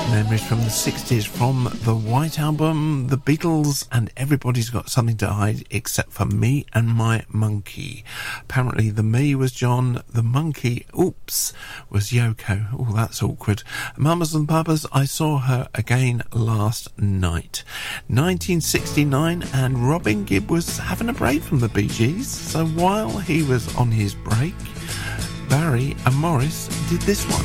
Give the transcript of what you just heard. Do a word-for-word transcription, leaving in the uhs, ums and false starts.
Memories from the sixties from the White Album, the Beatles, and Everybody's Got Something to Hide Except for Me and My Monkey. Apparently the me was John, the monkey, oops, was Yoko. Oh, that's awkward. Mamas and Papas, I Saw Her Again Last Night. nineteen sixty-nine, and Robin Gibb was having a break from the Bee Gees, so while he was on his break, Barry and Morris did this one.